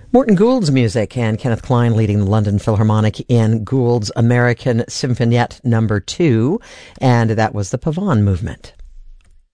Morton Gould's music and Kenneth Klein leading the London Philharmonic in Gould's American Symphoniette No. 2, and that was the Pavane Movement.